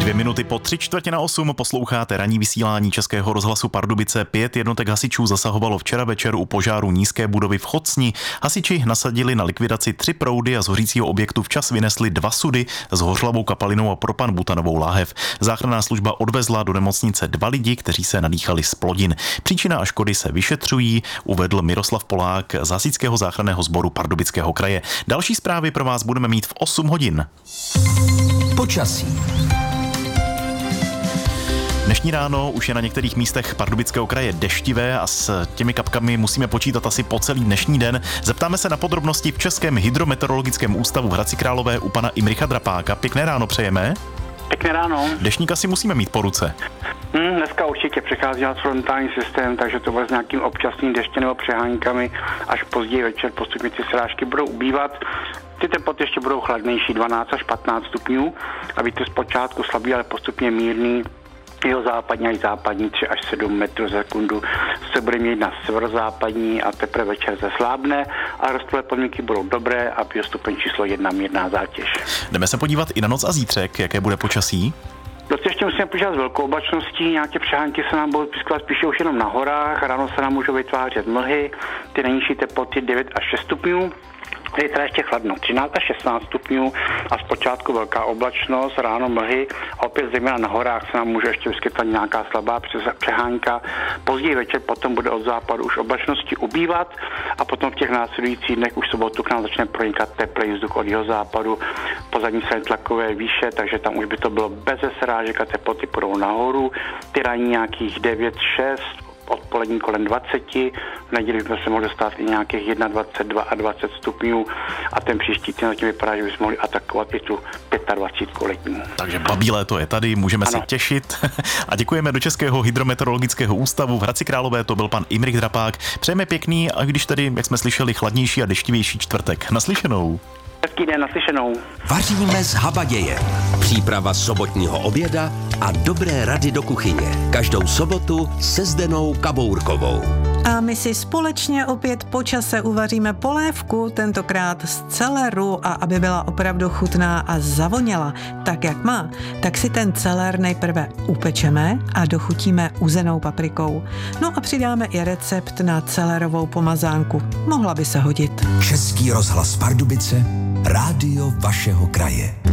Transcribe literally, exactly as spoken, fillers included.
Dvě minuty po tři čtvrtě na osm posloucháte ranní vysílání Českého rozhlasu Pardubice. Pět jednotek hasičů zasahovalo včera večer u požáru nízké budovy v Chocni. Hasiči nasadili na likvidaci tři proudy a z hořícího objektu včas vynesli dva sudy s hořlavou kapalinou a propan-butanovou láhev. Záchranná služba odvezla do nemocnice dva lidi, kteří se nadýchali z plodin. Příčina a škody se vyšetřují, uvedl Miroslav Polák z Hasičského záchranného sboru Pardubického kraje. Další zprávy pro vás budeme mít v osm hodin. Počasí. Dnešní ráno už je na některých místech Pardubického kraje deštivé a s těmi kapkami musíme počítat asi po celý dnešní den. Zeptáme se na podrobnosti v Českém hydrometeorologickém ústavu v Hradci Králové u pana Imricha Drapáka. Pěkné ráno přejeme. Pěkné ráno. Deštník asi musíme mít po ruce. Hmm, dneska určitě přechází na frontální systém, takže to bude s nějakým občasným deštěm nebo přeháňkami. Až později večer postupně ty srážky budou ubývat. Ty teploty ještě budou chladnější, dvanáct až patnáct stupňů a vítr zpočátku slabý, ale postupně mírný. Jeho západní až západní tři až sedm metrů za sekundu se bude mít na severozápadní a teprve večer zeslábne a rostové podmínky budou dobré a biostupeň číslo jedna mírná zátěž. Jdeme se podívat i na noc a zítřek, jaké bude počasí? Dost ještě musíme počítat s velkou oblačností, nějaké přehánky se nám budou vyskytovat spíše už jenom na horách, ráno se nám můžou vytvářet mlhy, ty nejnižší teploty devět až šest stupňů. Je teda ještě chladno, třináct až šestnáct stupňů a zpočátku velká oblačnost, ráno mlhy a opět zejména na horách se nám může ještě vyskytovat nějaká slabá přehánka. Později večer potom bude od západu už oblačnosti ubývat a potom v těch následujících dnech už sobotu k nám začne pronikat teplý vzduch od jeho západu po zadní straně tlakové výše, takže tam už by to bylo bez srážek a teploty půjdou nahoru. Ty ranní nějakých devět šest, odpolední kolem dvacet, v neděli bychom se mohli dostat i nějakých dvacet jedna, dvacet dva stupňů a ten příští týden zatím vypadá, že bychom mohli atakovat i tu dvacet pět letní. Takže babí léto je tady, můžeme ano. se těšit a děkujeme do Českého hydrometeorologického ústavu v Hradci Králové, to byl pan Imrich Drapák. Přejeme pěkný a když tedy, jak jsme slyšeli, chladnější a deštivější čtvrtek. Naslyšenou. Hezký den, naslyšenou. Vaříme z habaděje. Příprava sobotního oběda a dobré rady do kuchyně. Každou sobotu se Zdenou Kabourkovou. A my si společně opět po čase uvaříme polévku, tentokrát z celeru, a aby byla opravdu chutná a zavoněla tak, jak má, tak si ten celer nejprve upečeme a dochutíme uzenou paprikou. No a přidáme i recept na celerovou pomazánku. Mohla by se hodit. Český rozhlas Pardubice, rádio vašeho kraje.